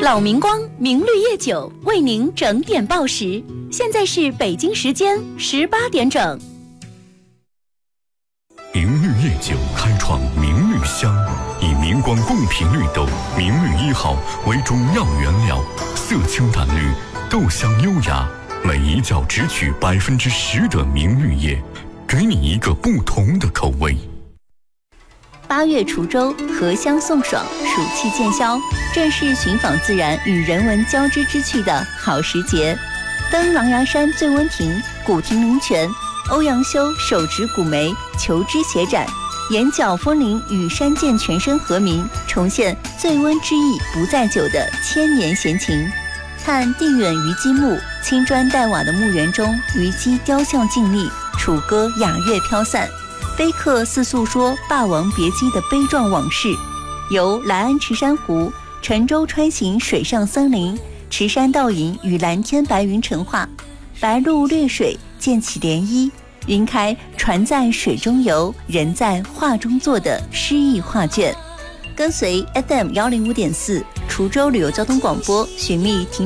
老明光明绿叶酒为您整点报时，现在是北京时间18点整。 明绿叶酒开创明绿香，以明光贡品绿豆明绿1号为中药原料，色清淡绿，豆香优雅，每一角只取10%的明绿叶，给你一个不同的口味。 8月滁州，荷香送爽，暑气渐消，正是寻访自然与人文交织之趣的好时节。登狼牙山醉温亭，古亭灵泉，欧阳修手执古梅，求枝写展，眼角风铃与山涧全身和鸣，重现醉温之意不在酒的千年闲情。看地远虞姬墓，青砖黛瓦的墓园中，虞姬雕像静立，楚歌雅乐飘散，碑刻似诉说《霸王别姬》的悲壮往事。游来安池珊瑚，乘舟穿行水上森林，池山倒影与蓝天白云成画，白鹭掠水溅起涟漪，云开船在水中游，人在画中坐的诗意画卷。跟随 FM105.4滁州旅游交通广播，寻觅停